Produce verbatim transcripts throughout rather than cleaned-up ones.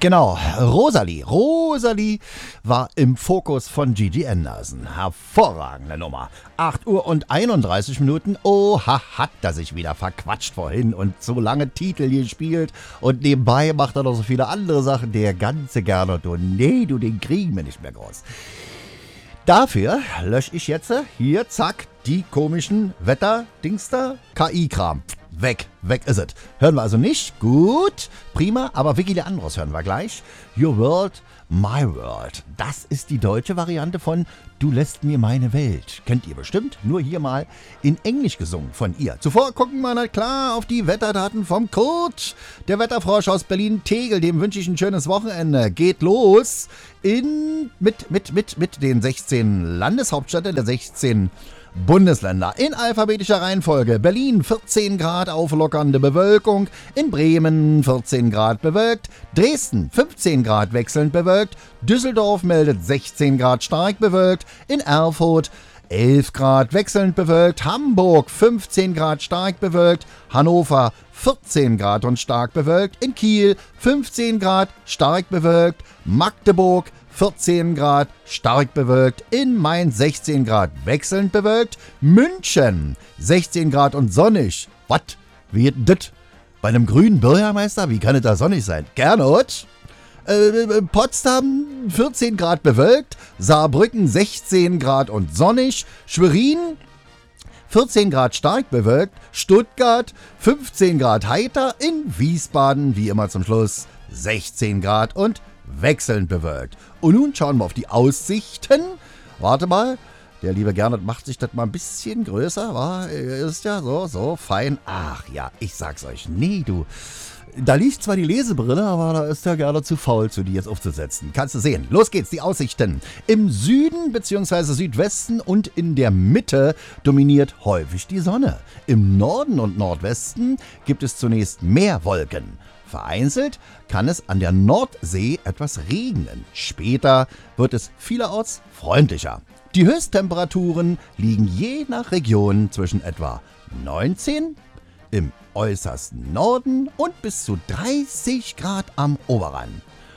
Genau, Rosalie. Rosalie war im Fokus von Gigi Anderson. Hervorragende Nummer. acht Uhr und einunddreißig Minuten. Oha, hat er sich wieder verquatscht vorhin und so lange Titel gespielt. Und nebenbei macht er noch so viele andere Sachen. Der ganze Gernot, du, nee, du, den kriegen wir nicht mehr groß. Dafür lösche ich jetzt hier, zack, die komischen Wetter-Dingster, K I-Kram. Weg, weg ist es. Hören wir also nicht. Gut, prima, aber Vicky Leandros hören wir gleich. Your World, My World. Das ist die deutsche Variante von Du lässt mir meine Welt. Kennt ihr bestimmt, nur hier mal in Englisch gesungen von ihr. Zuvor gucken wir na klar auf die Wetterdaten vom Kurt. Der Wetterfrosch aus Berlin-Tegel, dem wünsche ich ein schönes Wochenende. Geht los in, mit, mit, mit, mit den sechzehn Landeshauptstädten der sechzehn Bundesländer in alphabetischer Reihenfolge. Berlin vierzehn Grad auflockernde Bewölkung, in Bremen vierzehn Grad bewölkt, Dresden fünfzehn Grad wechselnd bewölkt, Düsseldorf meldet sechzehn Grad stark bewölkt, in Erfurt elf Grad wechselnd bewölkt, Hamburg fünfzehn Grad stark bewölkt, Hannover vierzehn Grad und stark bewölkt, in Kiel fünfzehn Grad stark bewölkt, Magdeburg vierzehn Grad stark bewölkt, in Mainz sechzehn Grad wechselnd bewölkt, München sechzehn Grad und sonnig. Was? Wie geht das? Bei einem grünen Bürgermeister? Wie kann es da sonnig sein? Gernot? Äh, Potsdam vierzehn Grad bewölkt, Saarbrücken sechzehn Grad und sonnig, Schwerin vierzehn Grad stark bewölkt, Stuttgart fünfzehn Grad heiter, in Wiesbaden wie immer zum Schluss sechzehn Grad und wechselnd bewölkt. Und nun schauen wir auf die Aussichten. Warte mal, der liebe Gernot macht sich das mal ein bisschen größer. War, ist ja so, so fein. Ach ja, ich sag's euch. Nee, du. Da liegt zwar die Lesebrille, aber da ist der Gernot zu faul, zu die jetzt aufzusetzen. Kannst du sehen. Los geht's, die Aussichten. Im Süden bzw. Südwesten und in der Mitte dominiert häufig die Sonne. Im Norden und Nordwesten gibt es zunächst mehr Wolken. Vereinzelt kann es an der Nordsee etwas regnen. Später wird es vielerorts freundlicher. Die Höchsttemperaturen liegen je nach Region zwischen etwa neunzehn im äußersten Norden und bis zu dreißig Grad am Oberrhein.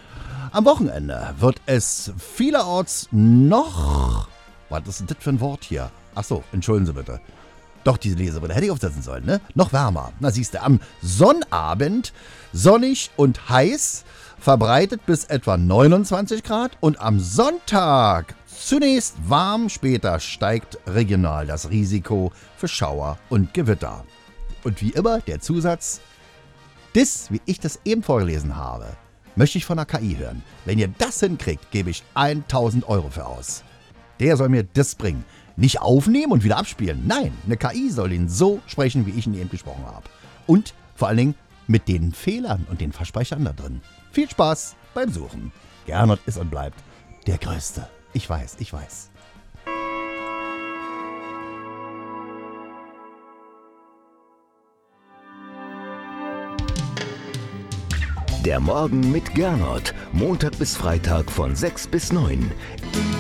Am Wochenende wird es vielerorts noch... Was ist denn das für ein Wort hier? Achso, entschuldigen Sie bitte. Doch, diese Lesebrille hätte ich aufsetzen sollen, ne? Noch wärmer. Na siehst du, am Sonnabend sonnig und heiß, verbreitet bis etwa neunundzwanzig Grad und am Sonntag zunächst warm, später steigt regional das Risiko für Schauer und Gewitter. Und wie immer der Zusatz, das, wie ich das eben vorgelesen habe, möchte ich von der K I hören. Wenn ihr das hinkriegt, gebe ich tausend Euro für aus. Der soll mir das bringen. Nicht aufnehmen und wieder abspielen. Nein, eine K I soll ihn so sprechen, wie ich ihn eben gesprochen habe. Und vor allen Dingen mit den Fehlern und den Versprechern da drin. Viel Spaß beim Suchen. Gernot ist und bleibt der Größte. Ich weiß, ich weiß. Der Morgen mit Gernot. Montag bis Freitag von sechs bis neun.